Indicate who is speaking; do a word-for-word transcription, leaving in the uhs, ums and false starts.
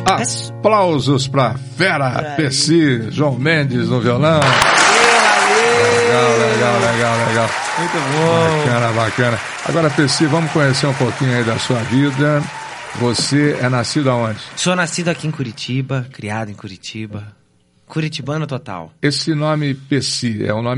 Speaker 1: Aplausos pra fera, Pessi, João Mendes no violão. Legal, legal, legal, legal.
Speaker 2: Muito bom.
Speaker 1: Bacana, bacana. Agora, Pessi, vamos conhecer um pouquinho aí da sua vida. Você é nascido aonde?
Speaker 2: Sou nascido aqui em Curitiba, criado em Curitiba. Curitibano total.
Speaker 1: Esse nome Pessi é um nome